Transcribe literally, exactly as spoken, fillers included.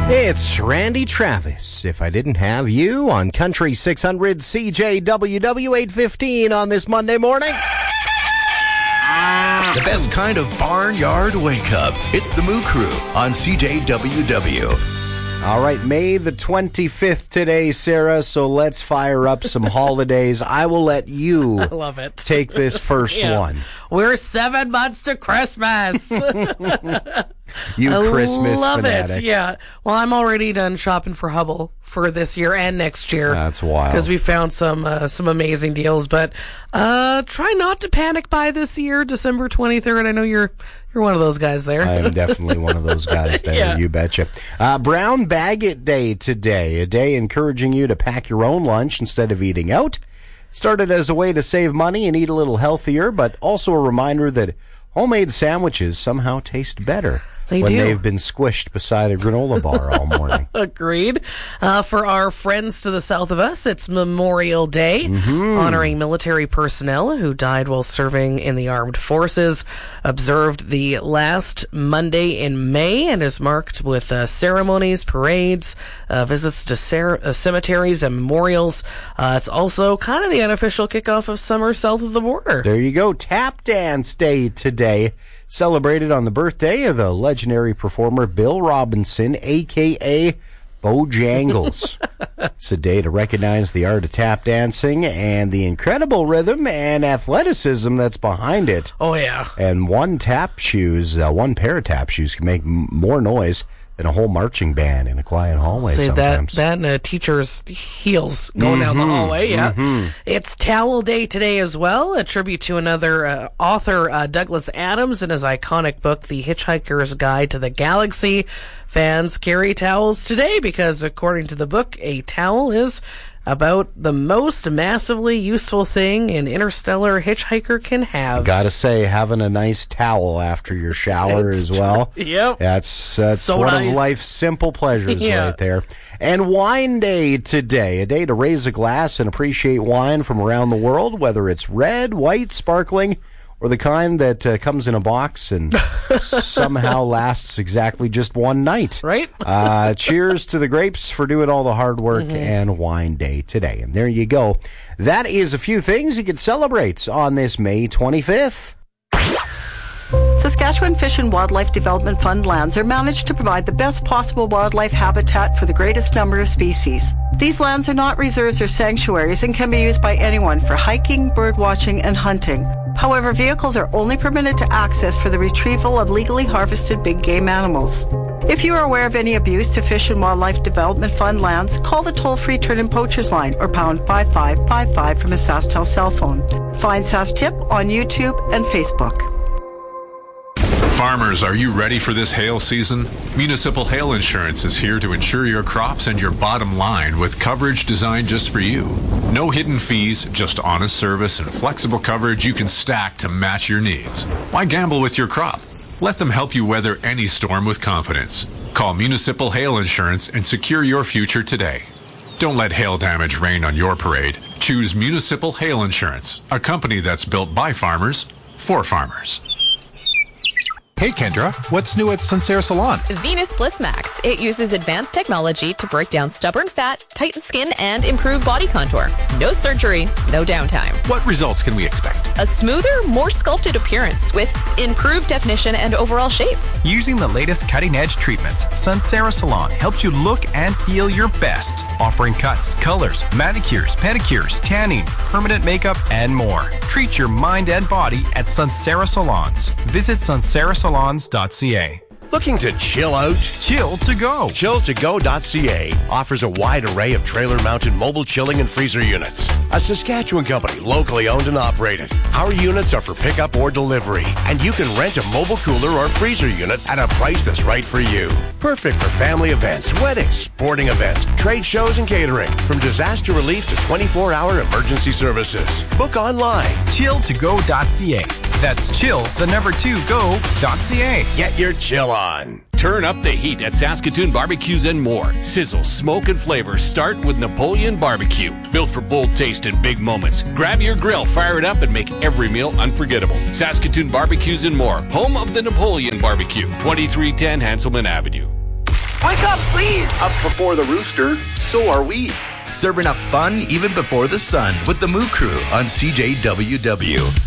It's Randy Travis. If I didn't have you on Country six hundred C J W W eight fifteen on this Monday morning. The best kind of barnyard wake-up. It's the Moo Crew on C J W W. All right, May the twenty-fifth today, Sarah, so let's fire up some holidays. I will let you I love it. take this first Yeah. one. We're seven months to Christmas. You I Christmas love fanatic. it. Yeah. Well, I'm already done shopping for Hubble for this year and next year. That's wild. Because we found some uh, some amazing deals. But uh, try not to panic buy this year, December twenty-third. I know you're you're one of those guys there. I am definitely one of those guys there, Yeah. you betcha. Uh, Brown Bag It Day today, a day encouraging you to pack your own lunch instead of eating out. Started as a way to save money and eat a little healthier, but also a reminder that homemade sandwiches somehow taste better. They when do. they've been squished beside a granola bar all morning. Agreed. Uh, for our friends to the south of us, it's Memorial Day, Mm-hmm. honoring military personnel who died while serving in the armed forces. Observed the last Monday in May and is marked with uh, ceremonies, parades, uh, visits to cer- uh, cemeteries and memorials. Uh, it's also kind of the unofficial kickoff of summer south of the border. There you go. Tap Dance Day today. Celebrated on the birthday of the legendary performer Bill Robinson, a k a. Bojangles. It's a day to recognize the art of tap dancing and the incredible rhythm and athleticism that's behind it. Oh, yeah. And one tap shoes, uh, one pair of tap shoes can make m- more noise than a whole marching band in a quiet hallway Say that sometimes. that and a teacher's heels going down the hallway. Yeah, it's Towel Day today as well. A tribute to another uh, author, uh, Douglas Adams, in his iconic book, The Hitchhiker's Guide to the Galaxy. Fans carry towels today because, according to the book, a towel is about the most massively useful thing an interstellar hitchhiker can have. Gotta say, having a nice towel after your shower It's as well. true. Yep. That's, that's So one nice. of life's simple pleasures Yeah. right there. And Wine Day today, a day to raise a glass and appreciate wine from around the world, whether it's red, white, sparkling, or the kind that uh, comes in a box and somehow lasts exactly just one night. Right? uh, cheers to the grapes for doing all the hard work and Wine Day today. And there you go. That is a few things you could celebrate on this May twenty-fifth. Saskatchewan Fish and Wildlife Development Fund lands are managed to provide the best possible wildlife habitat for the greatest number of species. These lands are not reserves or sanctuaries and can be used by anyone for hiking, bird watching, and hunting. However, vehicles are only permitted to access for the retrieval of legally harvested big game animals. If you are aware of any abuse to Fish and Wildlife Development Fund lands, call the toll-free Turn-In Poachers line or pound five five five five from a SaskTel cell phone. Find SaskTip on YouTube and Facebook. Farmers, are you ready for this hail season? Municipal Hail Insurance is here to insure your crops and your bottom line with coverage designed just for you. No hidden fees, just honest service and flexible coverage you can stack to match your needs. Why gamble with your crop? Let them help you weather any storm with confidence. Call Municipal Hail Insurance and secure your future today. Don't let hail damage rain on your parade. Choose Municipal Hail Insurance, a company that's built by farmers, for farmers. Hey Kendra, what's new at Sunsera Salon? Venus Bliss Max. It uses advanced technology to break down stubborn fat, tighten skin, and improve body contour. No surgery, no downtime. What results can we expect? A smoother, more sculpted appearance with improved definition and overall shape. Using the latest cutting-edge treatments, Sunsera Salon helps you look and feel your best, offering cuts, colors, manicures, pedicures, tanning, permanent makeup, and more. Treat your mind and body at Sunsera Salons. Visit sunsera salons dot c a. Looking to chill out? Chill to go. chill to go dot c a offers a wide array of trailer-mounted mobile chilling and freezer units. A Saskatchewan company, locally owned and operated. Our units are for pickup or delivery, and you can rent a mobile cooler or freezer unit at a price that's right for you. Perfect for family events, weddings, sporting events, trade shows, and catering. From disaster relief to twenty-four hour emergency services. Book online. chill to go dot c a. That's chill, the number two, go dot c a. Get your chill on. Turn up the heat at Saskatoon Barbecues and more. Sizzle, smoke, and flavor start with Napoleon Barbecue. Built for bold taste and big moments. Grab your grill, fire it up, and make every meal unforgettable. Saskatoon Barbecues and more. Home of the Napoleon Barbecue. twenty-three ten Hanselman Avenue. Wake up, please! Up before the rooster? So are we. Serving up fun even before the sun with the Moo Crew on C J W W.